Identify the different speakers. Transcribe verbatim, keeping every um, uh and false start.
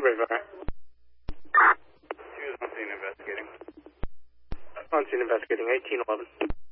Speaker 1: River.
Speaker 2: She was on scene investigating.
Speaker 1: On scene investigating, eighteen eleven.